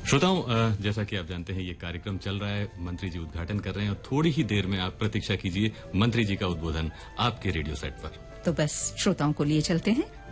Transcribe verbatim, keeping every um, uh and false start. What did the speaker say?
श्रोताओं, जैसा कि आप जानते हैं ये कार्यक्रम चल रहा है, मंत्री जी उद्घाटन कर रहे हैं और थोड़ी ही देर में आप प्रतीक्षा कीजिए मंत्री जी का उद्बोधन आपके रेडियो सेट पर। तो बस श्रोताओं को लिए चलते हैं।